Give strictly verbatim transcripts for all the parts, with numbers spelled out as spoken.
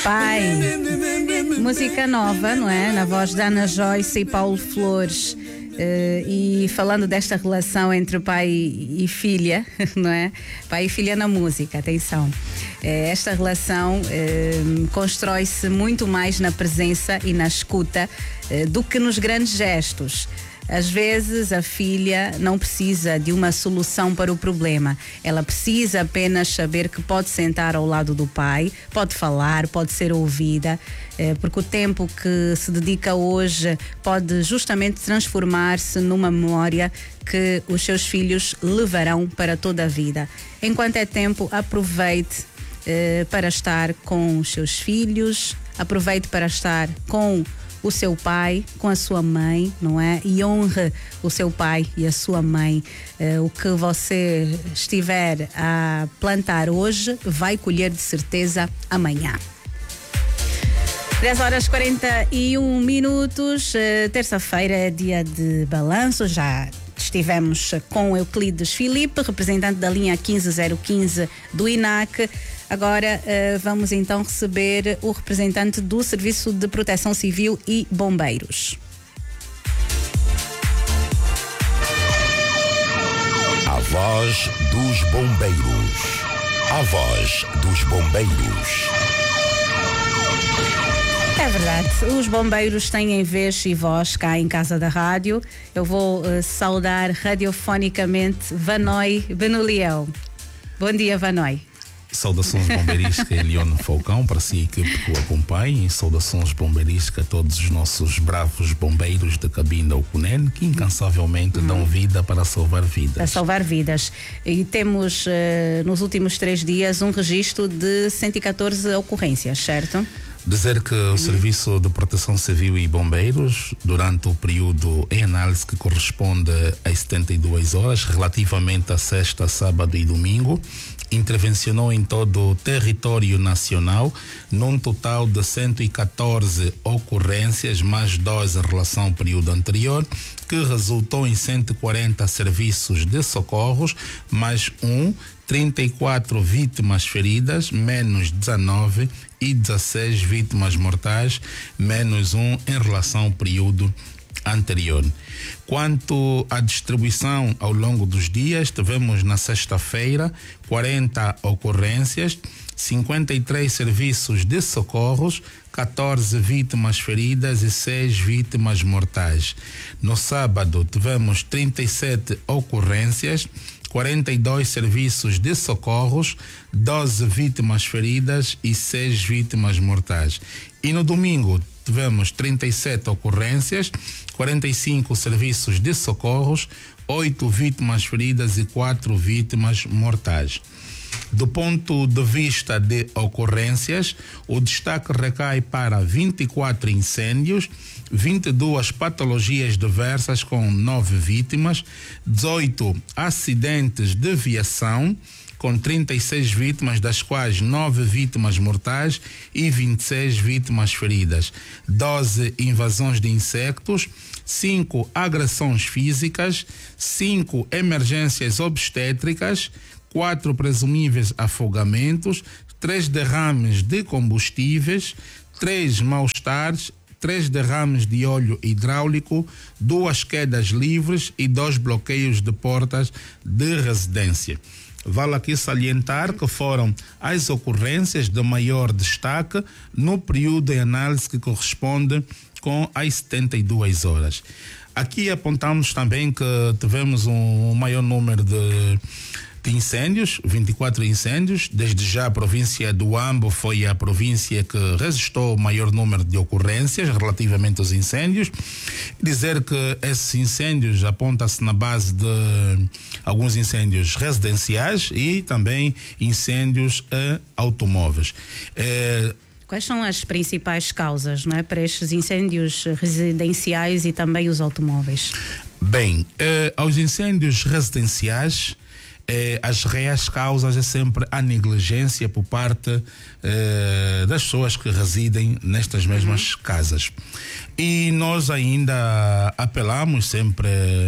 Pai, música nova, não é? Na voz da Ana Joyce e Paulo Flores. Uh, e falando desta relação entre pai e filha, não é? Pai e filha na música, atenção. Uh, esta relação uh, constrói-se muito mais na presença e na escuta uh, do que nos grandes gestos. Às vezes a filha não precisa de uma solução para o problema. Ela precisa apenas saber que pode sentar ao lado do pai, pode falar, pode ser ouvida, porque o tempo que se dedica hoje pode justamente transformar-se numa memória que os seus filhos levarão para toda a vida. Enquanto é tempo, aproveite eh, para estar com os seus filhos, aproveite para estar com o seu pai, com a sua mãe, não é? E honre o seu pai e a sua mãe. Uh, o que você estiver a plantar hoje vai colher de certeza amanhã. dez horas e quarenta e um minutos, uh, terça-feira é dia de balanço, já estivemos com Euclides Filipe, representante da linha quinze zero quinze do I N A C. Agora uh, vamos então receber o representante do Serviço de Proteção Civil e Bombeiros. A voz dos bombeiros. A voz dos bombeiros. É verdade, os bombeiros têm vez e voz cá em Casa da Rádio. Eu vou uh, saudar radiofonicamente Vanói Benuliel. Bom dia, Vanói. Saudações bombeirísticas, Elione Falcão, para si, a equipe que o acompanha, e saudações bombeirísticas a todos os nossos bravos bombeiros de Cabinda ou Cunene, que incansavelmente hum. dão vida para salvar vidas. Para salvar vidas. E temos, uh, nos últimos três dias, um registro de cento e catorze ocorrências, certo? Dizer que o Serviço de Proteção Civil e Bombeiros, durante o período em análise que corresponde a setenta e duas horas, relativamente a sexta, sábado e domingo, intervencionou em todo o território nacional, num total de cento e catorze ocorrências, mais dois em relação ao período anterior, que resultou em cento e quarenta serviços de socorros, mais um, trinta e quatro vítimas feridas, menos dezenove, e dezesseis vítimas mortais, menos um em relação ao período anterior. Quanto à distribuição ao longo dos dias, tivemos na sexta-feira quarenta ocorrências, cinquenta e três serviços de socorros, catorze vítimas feridas e seis vítimas mortais. No sábado tivemos trinta e sete ocorrências, quarenta e dois serviços de socorros, doze vítimas feridas e seis vítimas mortais. E no domingo tivemos trinta e sete ocorrências, quarenta e cinco serviços de socorros, oito vítimas feridas e quatro vítimas mortais. Do ponto de vista de ocorrências, o destaque recai para vinte e quatro incêndios, vinte e duas patologias diversas com nove vítimas, dezoito acidentes de viação com trinta e seis vítimas, das quais nove vítimas mortais e vinte e seis vítimas feridas, doze invasões de insectos, cinco agressões físicas, cinco emergências obstétricas, quatro presumíveis afogamentos, três derrames de combustíveis, três mal-estares, três derrames de óleo hidráulico, duas quedas livres e dois bloqueios de portas de residência. Vale aqui salientar que foram as ocorrências de maior destaque no período de análise que corresponde com as setenta e duas horas. Aqui apontamos também que tivemos um maior número de de incêndios, vinte e quatro incêndios. Desde já a província do Ambo foi a província que registrou o maior número de ocorrências relativamente aos incêndios. Dizer que esses incêndios aponta-se na base de alguns incêndios residenciais e também incêndios a automóveis. É, Quais são as principais causas, não é, para estes incêndios residenciais e também os automóveis? Bem, eh, aos incêndios residenciais, Eh, as reais causas é sempre a negligência por parte eh, das pessoas que residem nestas mesmas uhum. casas. E nós ainda apelamos sempre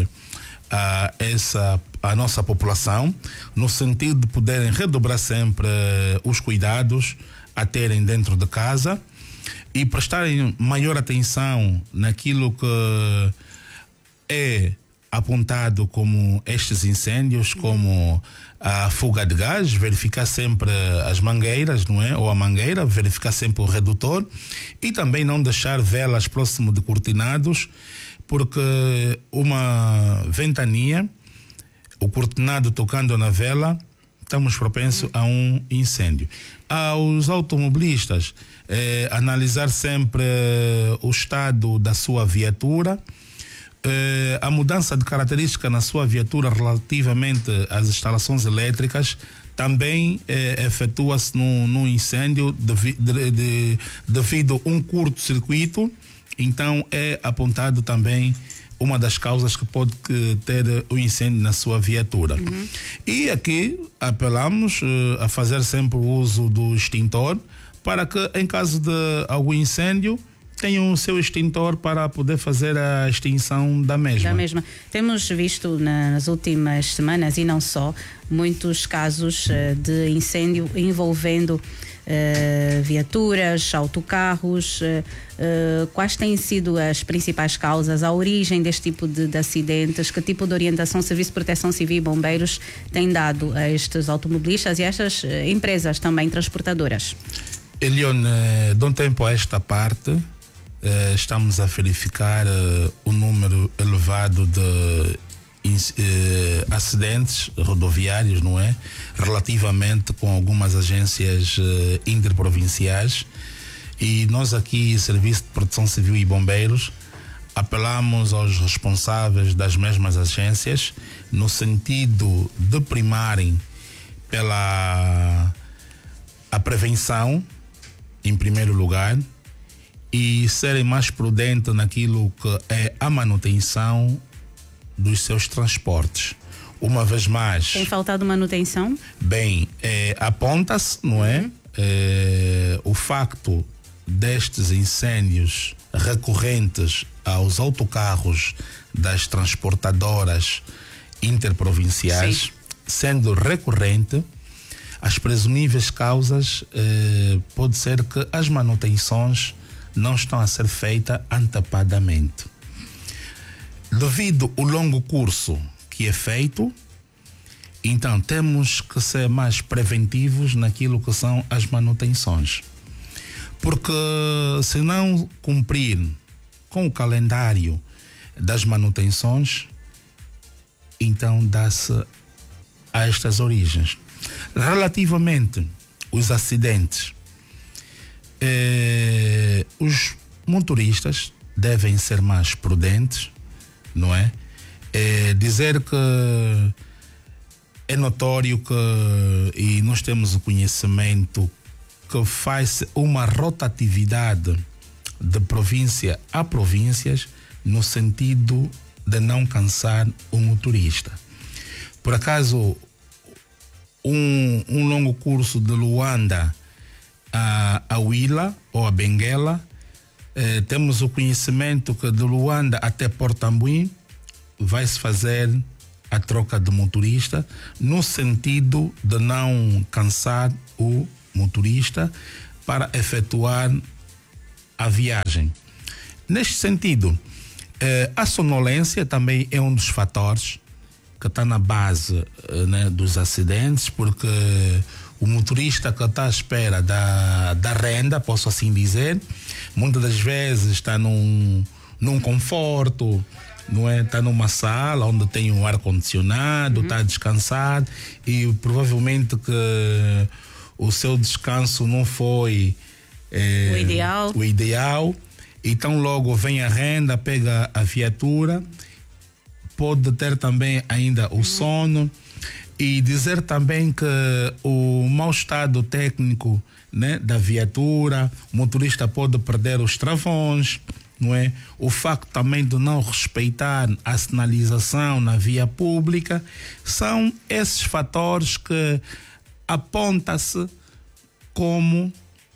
a essa a nossa população no sentido de poderem redobrar sempre os cuidados a terem dentro de casa e prestarem maior atenção naquilo que é apontado como estes incêndios, como a fuga de gás, verificar sempre as mangueiras, não é? Ou a mangueira, verificar sempre o redutor e também não deixar velas próximo de cortinados, porque uma ventania, o cortinado tocando na vela, estamos propensos a um incêndio. Aos automobilistas, eh, analisar sempre eh, o estado da sua viatura, eh, a mudança de característica na sua viatura relativamente às instalações elétricas também eh, efetua-se num, num incêndio devi, de, de, devido a um curto-circuito. Então é apontado também uma das causas que pode ter o incêndio na sua viatura. Uhum. E aqui apelamos uh, a fazer sempre o uso do extintor para que, em caso de algum incêndio, tenham o seu extintor para poder fazer a extinção da mesma. Da mesma. Temos visto na, nas últimas semanas, e não só, muitos casos uh, de incêndio envolvendo Uh, viaturas, autocarros. Uh, uh, quais têm sido as principais causas, a origem deste tipo de, de acidentes? Que tipo de orientação o Serviço de Proteção Civil e Bombeiros tem dado a estes automobilistas e a estas uh, empresas também transportadoras? Elione, de um tempo a esta parte, uh, estamos a verificar uh, o número elevado de Eh, acidentes rodoviários, não é? Relativamente com algumas agências eh, interprovinciais, e nós aqui, Serviço de Proteção Civil e Bombeiros, apelamos aos responsáveis das mesmas agências no sentido de primarem pela a prevenção em primeiro lugar e serem mais prudentes naquilo que é a manutenção dos seus transportes. Uma vez mais... Tem faltado manutenção? Bem, é, aponta-se, não é? Uhum. é? O facto destes incêndios recorrentes aos autocarros das transportadoras interprovinciais, sim, sendo recorrente, as presumíveis causas eh, pode ser que as manutenções não estão a ser feitas antecipadamente. Devido ao longo curso que é feito, então temos que ser mais preventivos naquilo que são as manutenções. Porque se não cumprir com o calendário das manutenções, então dá-se a estas origens. Relativamente aos acidentes, eh, os motoristas devem ser mais prudentes, não é? É dizer que é notório que, e nós temos o conhecimento, que faz uma rotatividade de província a províncias no sentido de não cansar o motorista. Por acaso, um, um longo curso de Luanda a, a Huila ou a Benguela, Eh, temos o conhecimento que de Luanda até Portambuim vai-se fazer a troca de motorista no sentido de não cansar o motorista para efetuar a viagem. Neste sentido, eh, a sonolência também é um dos fatores que está na base eh, né, dos acidentes, porque o motorista que está à espera da, da renda, posso assim dizer, muitas das vezes está num, num conforto, não é? Está numa sala onde tem um ar-condicionado, está, uhum, a descansar, e provavelmente que o seu descanso não foi é, o ideal. o ideal. Então logo vem a renda, pega a viatura, pode ter também ainda o, uhum, sono. E dizer também que o mau estado técnico, né, da viatura, o motorista pode perder os travões, não é? O facto também de não respeitar a sinalização na via pública, são esses fatores que aponta-se como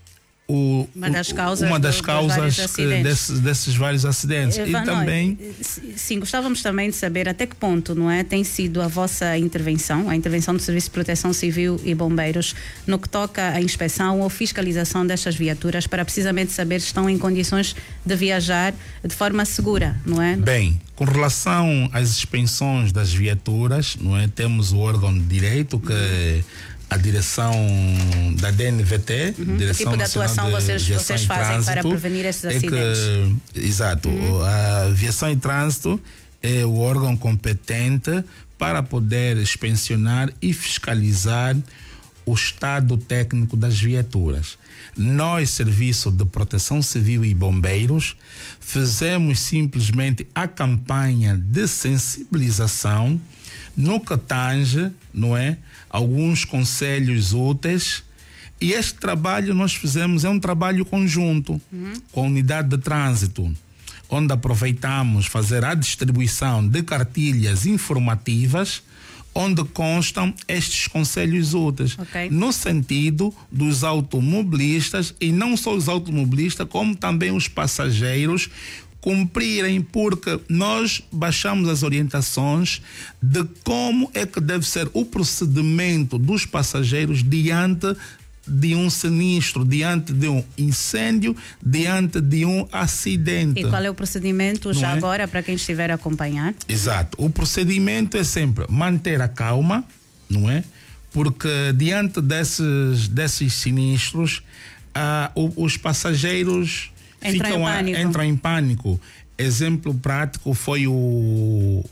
O, uma das causas, uma das do, causas acidentes. Desses, desses vários acidentes. Uh, e Van também. Noy, sim, gostávamos também de saber até que ponto, não é, tem sido a vossa intervenção, a intervenção do Serviço de Proteção Civil e Bombeiros, no que toca à inspeção ou fiscalização destas viaturas, para precisamente saber se estão em condições de viajar de forma segura, não é? Bem, com relação às inspeções das viaturas, não é, temos o órgão de direito que uhum. a direção da D N V T, uhum. Direção que tipo de Nacional atuação de vocês, vocês fazem Trânsito, para prevenir esses é acidentes? Que, exato. Uhum. A Aviação e Trânsito é o órgão competente para poder inspecionar e fiscalizar o estado técnico das viaturas. Nós, Serviço de Proteção Civil e Bombeiros, fizemos simplesmente a campanha de sensibilização no que tange, não é, alguns conselhos úteis, e este trabalho nós fizemos, é um trabalho conjunto uhum. com a unidade de trânsito, onde aproveitamos fazer a distribuição de cartilhas informativas onde constam estes conselhos úteis, okay. no sentido dos automobilistas, e não só os automobilistas, como também os passageiros cumprirem, porque nós baixamos as orientações de como é que deve ser o procedimento dos passageiros diante de um sinistro, diante de um incêndio, diante de um acidente. E qual é o procedimento, não já é? Agora, para quem estiver a acompanhar? Exato. O procedimento é sempre manter a calma, não é? Porque diante desses, desses sinistros, ah, os passageiros Entra ficam em pânico. A, entram em pânico. Exemplo prático foi o,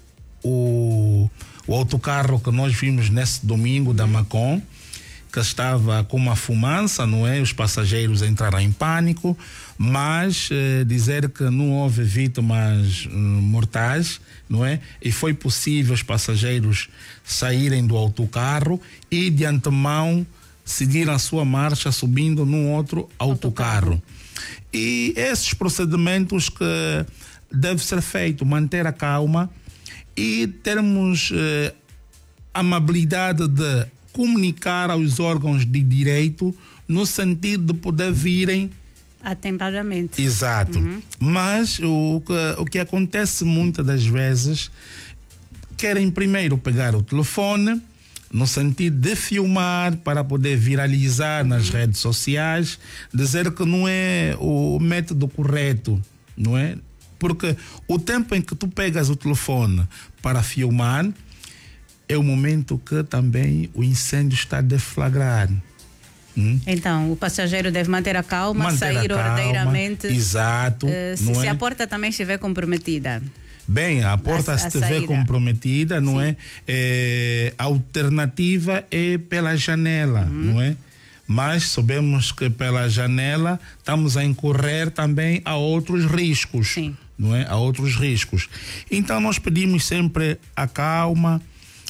o, o autocarro que nós vimos nesse domingo da Macon, que estava com uma fumaça, não é? Os passageiros entraram em pânico, mas eh, dizer que não houve vítimas eh, mortais, não é? E foi possível os passageiros saírem do autocarro e de antemão seguir a sua marcha subindo num outro autocarro. autocarro. E esses procedimentos que deve ser feito, manter a calma e termos eh, amabilidade de comunicar aos órgãos de direito no sentido de poder virem atempadamente. Exato. Uhum. Mas o que, o que acontece muitas das vezes, querem primeiro pegar o telefone no sentido de filmar para poder viralizar uhum. nas redes sociais, dizer que não é o método correto, não é? Porque o tempo em que tu pegas o telefone para filmar é o momento que também o incêndio está a deflagrar. Hum? Então, o passageiro deve manter a calma, manter sair a calma, ordeiramente. Exato. Uh, se, se é? a porta também estiver comprometida. Bem, a porta a, se estiver comprometida, não é? é? A alternativa é pela janela, uhum. não é? Mas sabemos que pela janela estamos a incorrer também a outros riscos. Sim. Não é? A outros riscos. Então nós pedimos sempre a calma.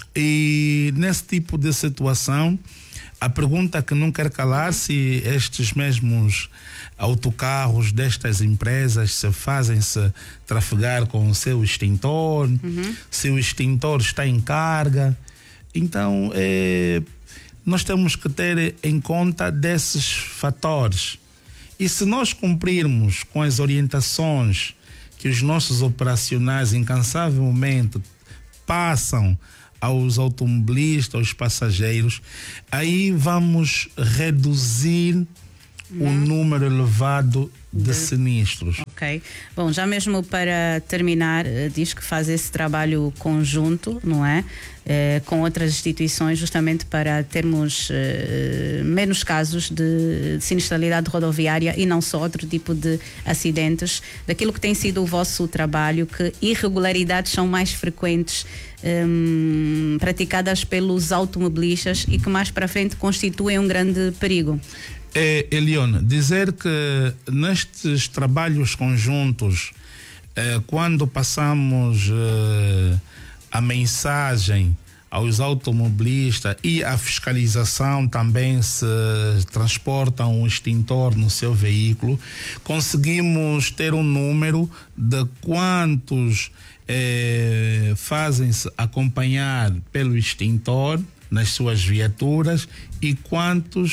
E nesse tipo de situação, a pergunta que não quer calar, se estes mesmos autocarros destas empresas se fazem-se trafegar com o seu extintor, uhum. se o extintor está em carga. Então, é, nós temos que ter em conta desses fatores. E se nós cumprirmos com as orientações que os nossos operacionais incansavelmente passam aos automobilistas, aos passageiros, aí vamos reduzir uhum. o número elevado de, de sinistros. Ok. Bom, já mesmo para terminar, diz que faz esse trabalho conjunto, não é? Eh, com outras instituições, justamente para termos eh, menos casos de, de sinistralidade rodoviária e não só outro tipo de acidentes. Daquilo que tem sido o vosso trabalho, que irregularidades são mais frequentes Um, praticadas pelos automobilistas e que mais para frente constituem um grande perigo? É, Eliona, dizer que nestes trabalhos conjuntos, eh, quando passamos eh, a mensagem aos automobilistas e a fiscalização também se transportam um extintor no seu veículo, conseguimos ter um número de quantos Eh, fazem-se acompanhar pelo extintor nas suas viaturas e quantos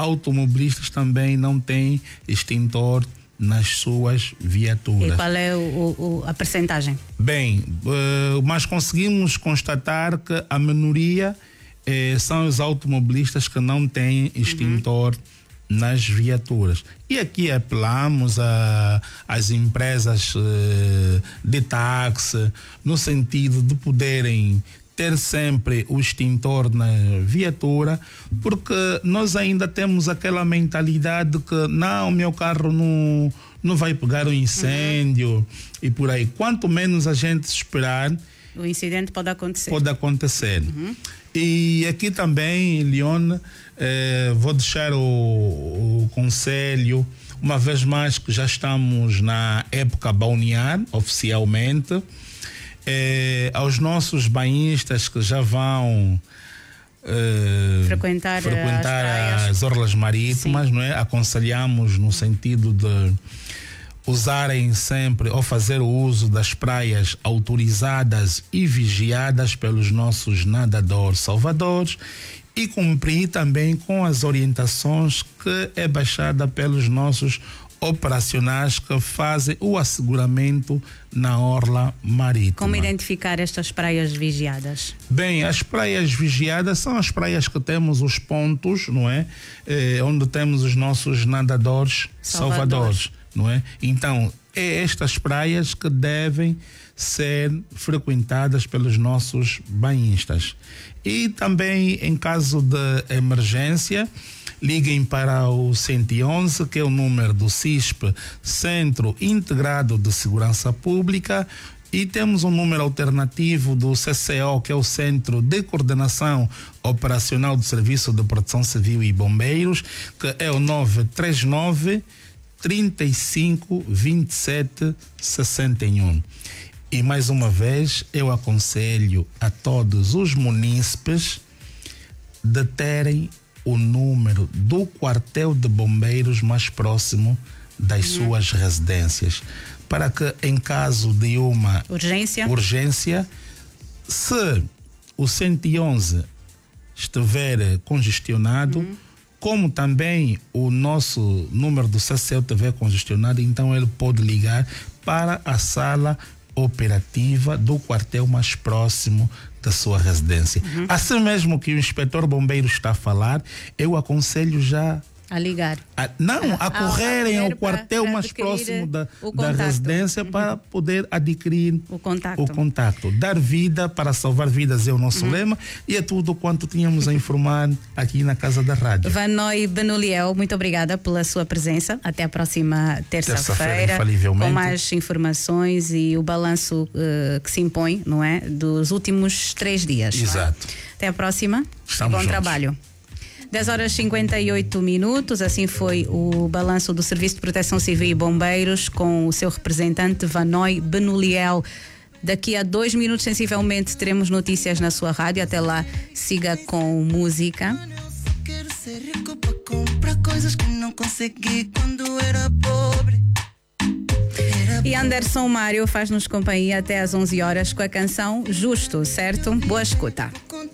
automobilistas também não têm extintor nas suas viaturas. E qual é o, o, a percentagem? Bem, uh, mas conseguimos constatar que a minoria eh, são os automobilistas que não têm extintor uhum. nas viaturas. E aqui apelamos a, às empresas uh, de táxi, no sentido de poderem ter sempre o extintor na viatura, porque nós ainda temos aquela mentalidade que não, o meu carro não, não vai pegar um incêndio uhum. e por aí. Quanto menos a gente esperar, o incidente pode acontecer. Pode acontecer. Uhum. E aqui também, Leone, eh, vou deixar o, o conselho, uma vez mais que já estamos na época balnear, oficialmente, Eh, aos nossos banhistas que já vão eh, frequentar, frequentar as, as orlas marítimas, Sim. não é? Aconselhamos no sentido de usarem sempre ou fazer o uso das praias autorizadas e vigiadas pelos nossos nadadores salvadores e cumprir também com as orientações que é baixada pelos nossos operacionais que fazem o asseguramento na orla marítima. Como identificar estas praias vigiadas? Bem, as praias vigiadas são as praias que temos os pontos, não é? Eh, onde temos os nossos nadadores salvadores, salvadores, não é? Então, é estas praias que devem ser frequentadas pelos nossos banhistas. E também, em caso de emergência, liguem para o cento e onze, que é o número do C I S P, Centro Integrado de Segurança Pública, e temos um número alternativo do C C O, que é o Centro de Coordenação Operacional do Serviço de Proteção Civil e Bombeiros, que é o nove três nove, trinta e cinco, vinte e sete, sessenta e um. E mais uma vez, eu aconselho a todos os munícipes de terem o número do quartel de bombeiros mais próximo das uhum. suas residências, para que em caso de uma urgência, urgência se o cento e onze estiver congestionado, uhum. como também o nosso número do C C O estiver congestionado, então ele pode ligar para a sala operativa do quartel mais próximo da sua residência. Uhum. Assim mesmo que o inspetor bombeiro está a falar, eu aconselho já a ligar. A, não, a, a correrem ao quartel mais próximo da, da residência uhum. para poder adquirir o contacto. o contacto. Dar vida para salvar vidas é o nosso uhum. lema, e é tudo quanto tínhamos a informar aqui na Casa da Rádio. Vanoy Benuliel, muito obrigada pela sua presença. Até a próxima terça-feira, terça com mais informações e o balanço uh, que se impõe, não é? Dos últimos três dias. Exato. Até a próxima. Estamos Bom juntos. Trabalho. dez horas e cinquenta e oito minutos, assim foi o balanço do Serviço de Proteção Civil e Bombeiros com o seu representante Vanoy Benuliel. Daqui a dois minutos, sensivelmente, teremos notícias na sua rádio. Até lá, siga com música. Quero ser rico para comprar coisas que não consegui quando era pobre. E Anderson Mário faz-nos companhia até às onze horas com a canção Justo, certo? Boa escuta.